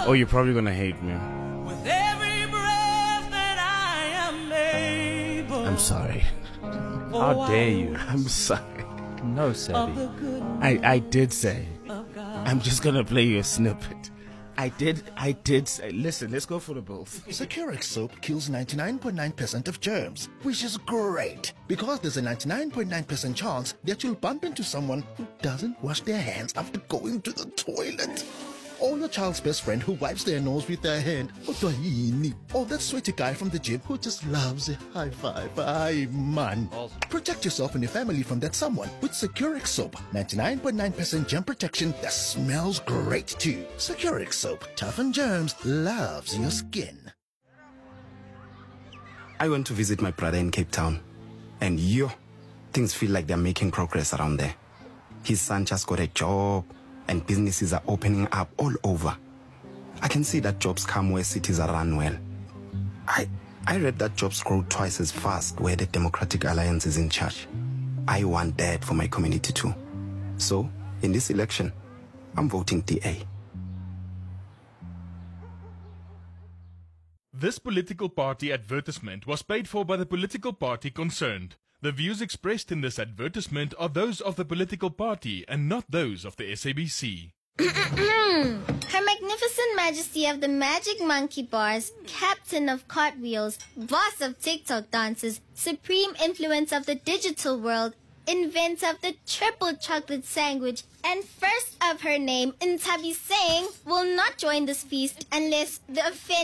Oh, you're probably gonna hate me. With every breath that I am able. I'm sorry. How dare you? I'm sorry. No, Sabi. I did say. I'm just gonna play you a snippet. I did say. Listen, let's go for the both. Securix soap kills 99.9% of germs, which is great because there's a 99.9% chance that you'll bump into someone who doesn't wash their hands after going to the toilet. Or your child's best friend who wipes their nose with their hand. Or that sweaty guy from the gym who just loves a high five. Aye, man. Protect yourself and your family from that someone with Securix soap. 99.9% germ protection that smells great too. Securix soap, toughen germs, loves your skin. I went to visit my brother in Cape Town, and things feel like they're making progress around there. His son just got a job, and businesses are opening up all over. I can see that jobs come where cities are run well. I read that jobs grow twice as fast where the Democratic Alliance is in charge. I want that for my community too. So, in this election, I'm voting DA. This political party advertisement was paid for by the political party concerned. The views expressed in this advertisement are those of the political party and not those of the SABC. Her Magnificent Majesty of the Magic Monkey Bars, Captain of Cartwheels, Boss of TikTok Dances, Supreme Influence of the Digital World, Inventor of the Triple Chocolate Sandwich, and first of her name, Ntabi Singh, will not join this feast unless the offender